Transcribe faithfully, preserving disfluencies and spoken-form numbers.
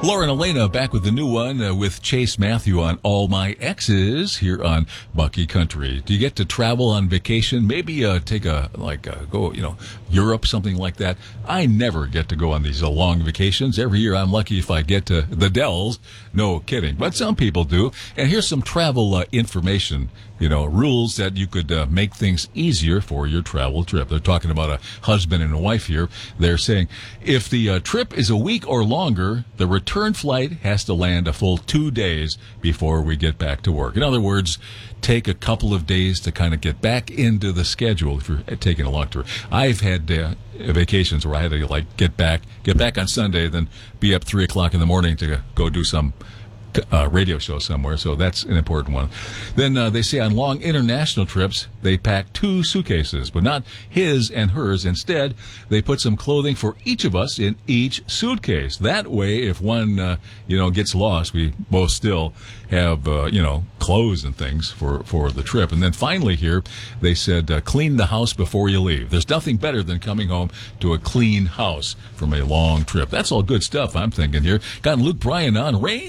Laura and Elena back with the new one uh, with Chase Matthew on All My Exes here on Bucky Country. Do you get to travel on vacation? Maybe uh, take a, like, uh, go, you know, Europe, something like that. I never get to go on these uh, long vacations. Every year I'm lucky if I get to the Dells. No kidding. But some people do. And here's some travel uh, information, you know, rules that you could uh, make things easier for your travel trip. They're talking about a husband and a wife here. They're saying if the uh, trip is a week or longer, the return flight has to land a full two days before we get back to work. In other words, take a couple of days to kind of get back into the schedule if you're taking a long tour. I've had uh, vacations where I had to like get back, get back on Sunday, then be up three o'clock in the morning to go do some Uh, radio show somewhere, so that's an important one. Then uh, they say on long international trips, they pack two suitcases, but not his and hers. Instead, they put some clothing for each of us in each suitcase. That way, if one, uh, you know, gets lost, we both still have, uh, you know, clothes and things for, for the trip. And then finally here, they said, uh, clean the house before you leave. There's nothing better than coming home to a clean house from a long trip. That's all good stuff, I'm thinking here. Got Luke Bryan on. Rain